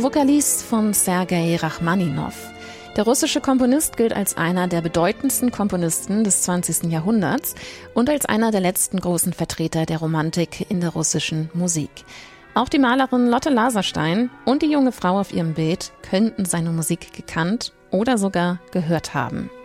Vokalist von Sergei Rachmaninow. Der russische Komponist gilt als einer der bedeutendsten Komponisten des 20. Jahrhunderts und als einer der letzten großen Vertreter der Romantik in der russischen Musik. Auch die Malerin Lotte Laserstein und die junge Frau auf ihrem Bild könnten seine Musik gekannt oder sogar gehört haben.